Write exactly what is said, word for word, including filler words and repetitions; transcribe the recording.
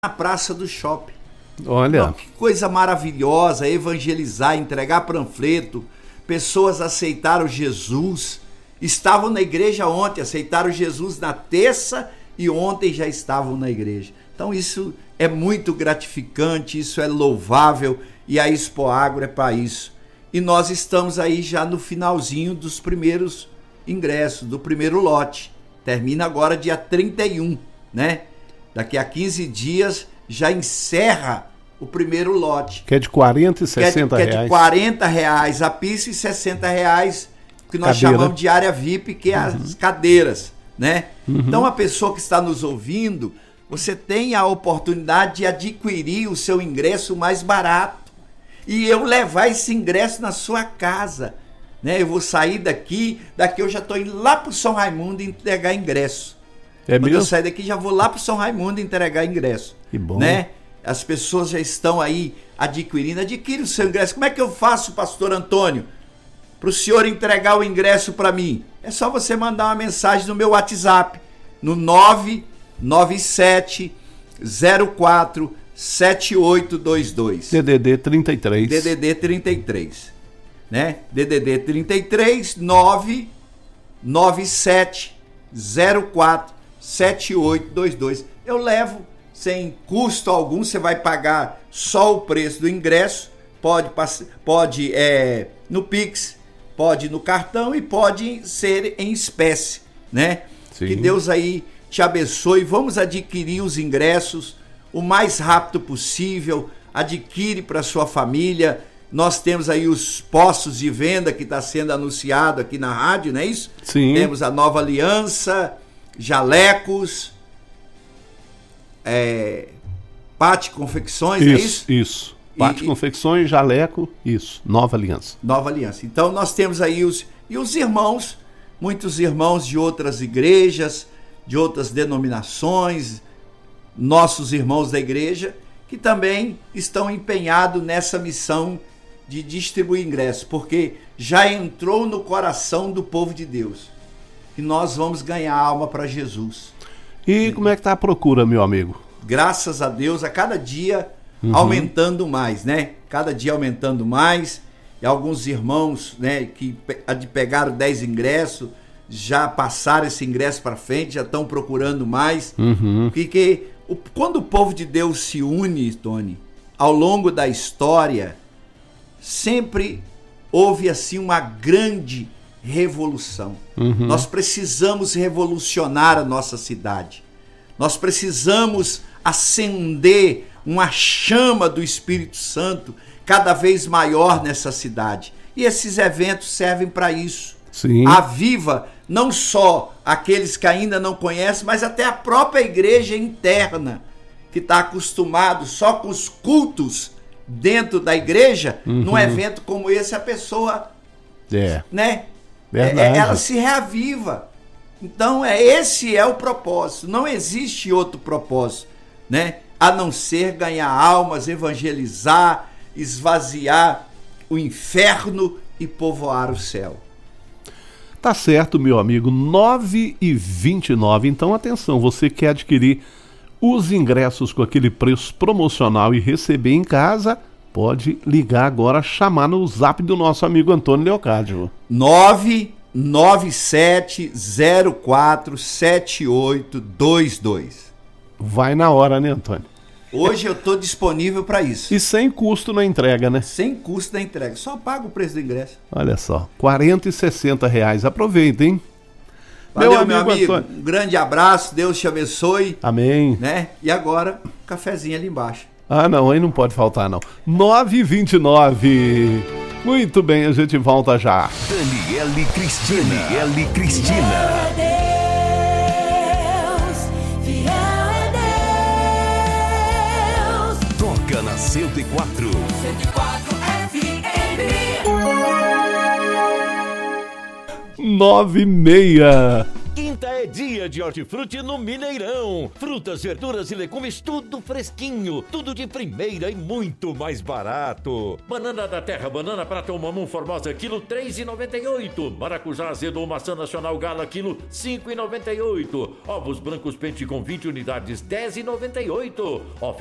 na praça do shopping. Olha. Então, que coisa maravilhosa, evangelizar, entregar panfleto. Pessoas aceitaram Jesus, estavam na igreja ontem, aceitaram Jesus na terça e ontem já estavam na igreja. Então isso é muito gratificante, isso é louvável e a Expoagro é para isso. E nós estamos aí já no finalzinho dos primeiros ingressos, do primeiro lote. Termina agora dia trinta e um, né? Daqui a quinze dias já encerra o primeiro lote. Que é de quarenta e sessenta que é, reais. Que é de quarenta reais a pista e sessenta reais, que nós Cadeira. chamamos de área V I P, que é as Uhum. cadeiras, né? Uhum. Então a pessoa que está nos ouvindo, você tem a oportunidade de adquirir o seu ingresso mais barato e eu levar esse ingresso na sua casa, né? Eu vou sair daqui, daqui eu já estou indo lá para o São Raimundo entregar ingresso. É Quando mesmo? eu sair daqui já vou lá para o São Raimundo entregar ingresso. Que bom. Né? As pessoas já estão aí adquirindo. Adquire o seu ingresso. Como é que eu faço, pastor Antônio, para o senhor entregar o ingresso para mim? É só você mandar uma mensagem no meu WhatsApp, no nove nove sete zero quatro sete oito dois dois. D D D trinta e três. D D D trinta e três. Né? D D D trinta e três nove nove sete zero quatro sete oito dois dois. Eu levo sem custo algum, você vai pagar só o preço do ingresso, pode, pode é, no Pix, pode no cartão e pode ser em espécie, né? Sim. Que Deus aí te abençoe. Vamos adquirir os ingressos o mais rápido possível, adquire para sua família. Nós temos aí os postos de venda que está sendo anunciado aqui na rádio, não é isso? Sim. Temos a Nova Aliança, Jalecos, é, Pate Confecções, isso, é isso? Isso, Pate E- Confecções, Jaleco, isso, Nova Aliança. Nova Aliança. Então nós temos aí os, e os irmãos, muitos irmãos de outras igrejas, de outras denominações, nossos irmãos da igreja, que também estão empenhados nessa missão de distribuir ingressos, porque já entrou no coração do povo de Deus que nós vamos ganhar alma para Jesus. E como é que tá a procura, meu amigo? Graças a Deus, a cada dia Uhum. aumentando mais, né? Cada dia aumentando mais. E alguns irmãos, né, que pe- de pegaram dez ingressos, já passaram esse ingresso para frente, já estão procurando mais. Uhum. Porque o- quando o povo de Deus se une, Tony, ao longo da história, sempre houve assim uma grande revolução. Uhum. Nós precisamos revolucionar a nossa cidade. Nós precisamos acender uma chama do Espírito Santo cada vez maior nessa cidade. E esses eventos servem para isso. Sim. Aviva não só aqueles que ainda não conhecem, mas até a própria igreja interna, que está acostumado só com os cultos dentro da igreja. Uhum. Num evento como esse, a pessoa, É. né? Verdade. É, ela se reaviva. Então, é, esse é o propósito. Não existe outro propósito, né? A não ser ganhar almas, evangelizar, esvaziar o inferno e povoar o céu. Tá certo, meu amigo, nove e vinte e nove. Então, atenção, você quer adquirir os ingressos com aquele preço promocional e receber em casa, pode ligar agora, chamar no zap do nosso amigo Antônio Leocádio. nove nove sete zero quatro sete oito dois dois. Vai na hora, né, Antônio? Hoje eu estou disponível para isso. E sem custo na entrega, né? Sem custo da entrega. Só paga o preço do ingresso. Olha só, quarenta e sessenta reais. Aproveita, hein? Valeu, meu amigo. Um grande abraço. Deus te abençoe. Amém. Né? E agora, um cafezinho ali embaixo. Ah, não, aí não pode faltar, não. nove e vinte e nove. Muito bem, a gente volta já. Daniele Cristina. Daniele Cristina. Fiel é Deus, Toca na cento e quatro. cento e quatro F M. Nove e meia. Quinta É dia de hortifruti no Mineirão. Frutas, verduras e legumes, tudo fresquinho, tudo de primeira e muito mais barato. Banana da terra, banana prata ou mamão formosa, quilo três e noventa e oito. Maracujá azedo ou maçã nacional gala, quilo cinco e noventa e oito. Ovos brancos pente com vinte unidades, dez e noventa e oito.